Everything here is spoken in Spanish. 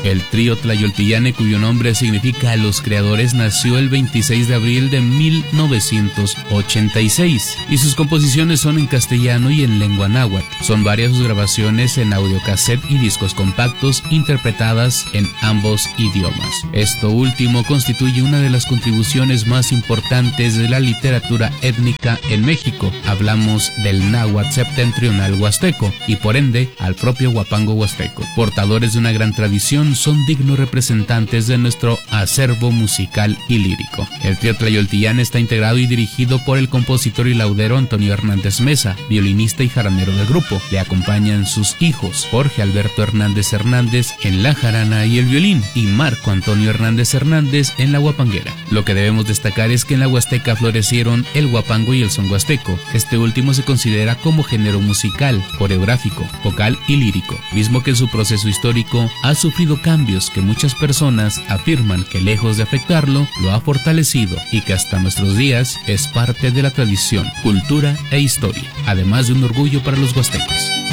El trío Tlayoltillane, cuyo nombre significa los creadores, nació el 26 de abril de 1986 y sus composiciones son en castellano y en lengua náhuatl. Son varias sus grabaciones en audiocassette y discos compactos interpretadas en ambos idiomas. Esto último constituye una de las contribuciones más importantes de la literatura étnica en México. Hablamos del náhuatl septentrional huasteco y por ende al propio huapango huasteco. Portadores de una gran tradición, son dignos representantes de nuestro acervo musical y lírico. El trío Tlayoltillane está integrado y dirigido por el compositor y laudero Antonio Hernández Mesa, violinista y jaranero del grupo. Le acompañan sus hijos Jorge Alberto Hernández Hernández en la jarana y el violín y Marco Antonio Hernández Hernández en la huapanguera. Lo que debemos destacar es que en la Huasteca florecieron el huapango y el son huasteco. Este último se considera como género musical, coreográfico, vocal y lírico, mismo que en su proceso histórico ha sufrido cambios que muchas personas afirman que lejos de afectarlo, lo ha fortalecido y que hasta nuestros días es parte de la tradición, cultura e historia, además de un orgullo para los huastecos.